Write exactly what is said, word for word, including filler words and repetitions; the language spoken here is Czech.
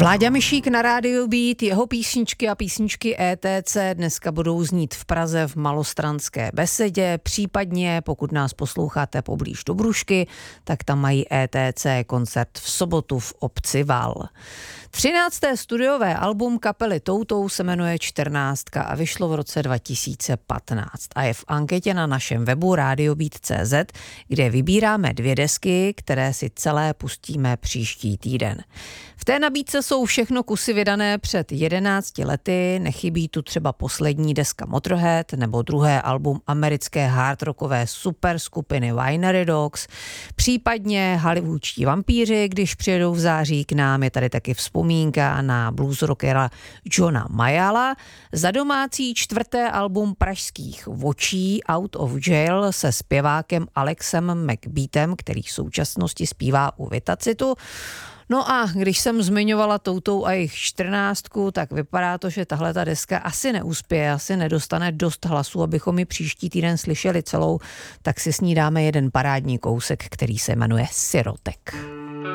Vláďa Myšík na rádiu Beat, jeho písničky a písničky E T C dneska budou znít v Praze v Malostranské besedě, případně pokud nás posloucháte poblíž Dobrušky, tak tam mají E T C koncert v sobotu v obci Val. Třinácté studiové album kapely Toutou se jmenuje čtrnáctka a vyšlo v roce dva tisíce patnáct a je v anketě na našem webu radiobeat tečka cé zet, kde vybíráme dvě desky, které si celé pustíme příští týden. V té nabídce jsou všechno kusy vydané před jedenácti lety, nechybí tu třeba poslední deska Motorhead nebo druhé album americké hardrockové superskupiny Winery Dogs, případně hollywoodští vampíři, když přijedou v září k nám, je tady taky vzpomínka na bluesrockera Johna Mayalla, za domácí čtvrté album pražských Vočí Out of Jail se zpěvákem Alexem McBeatem, který v současnosti zpívá u Vitacitu. No a když jsem zmiňovala Toutou a jejich čtrnáctku, tak vypadá to, že tahle ta deska asi neuspěje, asi nedostane dost hlasů, abychom ji příští týden slyšeli celou, tak si s ní dáme jeden parádní kousek, který se jmenuje Sirotek.